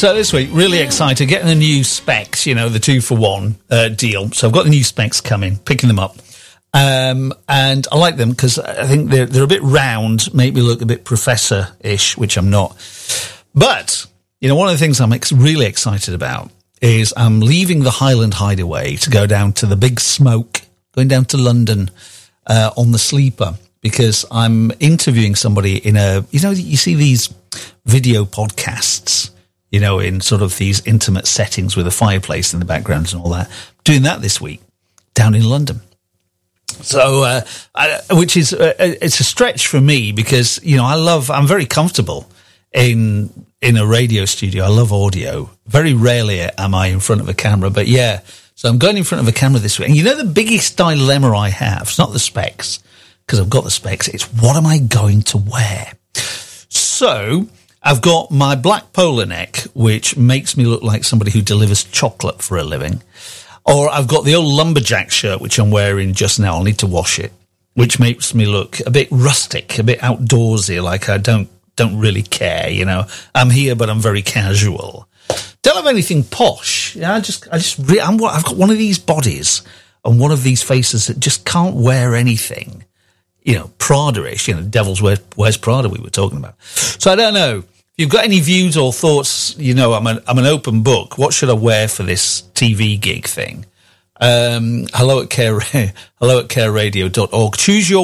So this week, really excited, getting the new specs, you know, the 2-for-1 deal. So I've got the new specs coming, picking them up. And I like them because I think they're a bit round, make me look a bit professor-ish, which I'm not. But, you know, one of the things I'm really excited about is I'm leaving the Highland Hideaway to go down to the Big Smoke, going down to London on the Sleeper, because I'm interviewing somebody in you see these video podcasts, you know, in sort of these intimate settings with a fireplace in the background and all that. Doing that this week down in London. So, which is, it's a stretch for me because, you know, I'm very comfortable in a radio studio. I love audio. Very rarely am I in front of a camera, but yeah. So I'm going in front of a camera this week. And you know, the biggest dilemma I have, it's not the specs, because I've got the specs. It's what am I going to wear? So I've got my black polo neck, which makes me look like somebody who delivers chocolate for a living. Or I've got the old lumberjack shirt, which I'm wearing just now. I'll need to wash it, which makes me look a bit rustic, a bit outdoorsy, like I don't really care, you know. I'm here, but I'm very casual. Don't have anything posh. You know, I've got one of these bodies and one of these faces that just can't wear anything, you know, Prada-ish, you know, Devil's Wears Prada we were talking about. So I don't know. If you've got any views or thoughts, you know, I'm an open book. What should I wear for this TV gig thing? hello@careradio.org. Choose your